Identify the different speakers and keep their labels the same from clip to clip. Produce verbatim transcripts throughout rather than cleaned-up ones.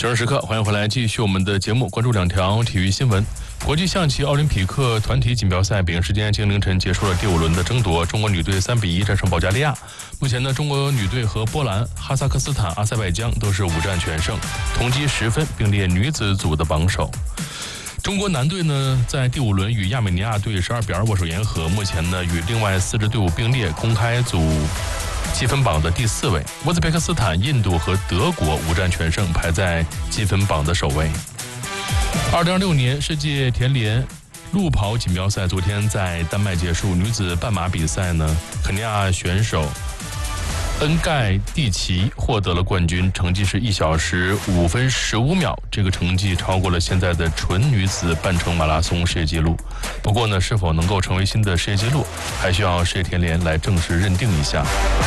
Speaker 1: 九时时刻，欢迎回来，继续我们的节目，关注两条体育新闻。国际象棋奥林匹克团体锦标赛，北京时间今天凌晨结束了第五轮的争夺，中国女队三比一战胜保加利亚。目前呢，中国女队和波兰、哈萨克斯坦、阿塞拜疆都是五战全胜，同积十分，并列女子组的榜首。中国男队呢，在第五轮与亚美尼亚队十二比二握手言和，目前呢与另外四支队伍并列公开组积分榜的第四位。乌兹别克斯坦、印度和德国五战全胜，排在积分榜的首位。二零二六年世界田联路跑锦标赛昨天在丹麦结束，女子半马比赛呢，肯尼亚选手恩盖蒂奇获得了冠军，成绩是一小时五分十五秒，这个成绩超过了现在的纯女子半程马拉松世界纪录。不过呢，是否能够成为新的世界纪录，还需要世界田联来正式认定一下。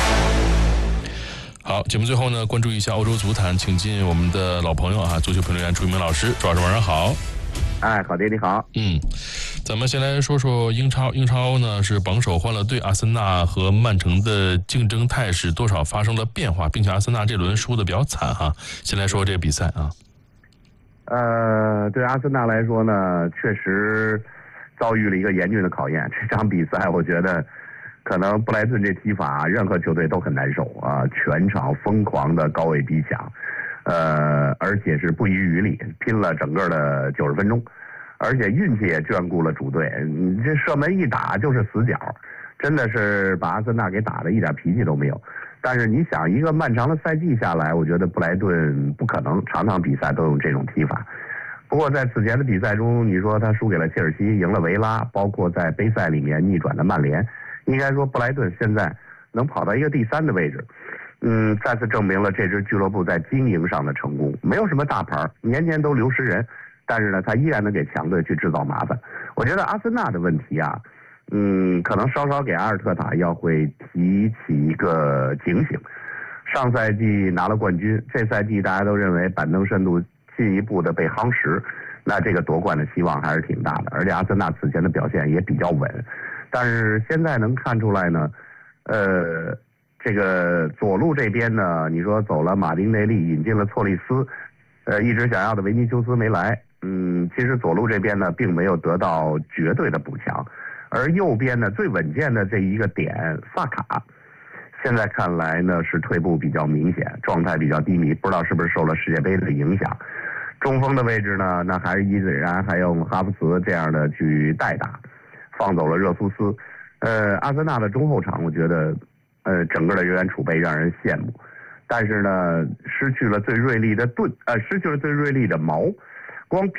Speaker 1: 好，节目最后呢，关注一下欧洲足坛，请进我们的老朋友啊，足球评论员朱一鸣老师。朱老师晚上好。
Speaker 2: 哎，好的，你好。
Speaker 1: 嗯，咱们先来说说英超。英超呢是榜首换了队，阿森纳和曼城的竞争态势多少发生了变化，并且阿森纳这轮输的比较惨哈。先来说这个比赛啊。
Speaker 2: 呃，对阿森纳来说呢，确实遭遇了一个严峻的考验。这场比赛，我觉得可能布莱顿这踢法，任何球队都很难受啊，全场疯狂的高位逼抢。呃，而且是不遗余力，拼了整个的九十分钟，而且运气也眷顾了主队。你这射门一打就是死角，真的是把阿森纳给打的一点脾气都没有。但是你想，一个漫长的赛季下来，我觉得布莱顿不可能场场比赛都用这种踢法。不过在此前的比赛中，你说他输给了切尔西，赢了维拉，包括在杯赛里面逆转的曼联，应该说布莱顿现在能跑到一个第三的位置。嗯，再次证明了这支俱乐部在经营上的成功。没有什么大牌，年年都流失人，但是呢，他依然能给强队去制造麻烦。我觉得阿森纳的问题啊，嗯，可能稍稍给阿尔特塔要会提起一个警醒。上赛季拿了冠军，这赛季大家都认为板凳深度进一步的被夯实，那这个夺冠的希望还是挺大的。而且阿森纳此前的表现也比较稳，但是现在能看出来呢，呃。这个左路这边呢，你说走了马丁内利，引进了错利斯，呃，一直想要的维尼修斯没来。嗯，其实左路这边呢，并没有得到绝对的补强，而右边呢，最稳健的这一个点萨卡，现在看来呢是退步比较明显，状态比较低迷，不知道是不是受了世界杯的影响。中锋的位置呢，那还是伊子然还有哈弗茨这样的去代打，放走了热苏斯。呃，阿森纳的中后场，我觉得。呃，整个的人员储备让人羡慕，但是呢，失去了最锐利的盾，呃，失去了最锐利的矛，光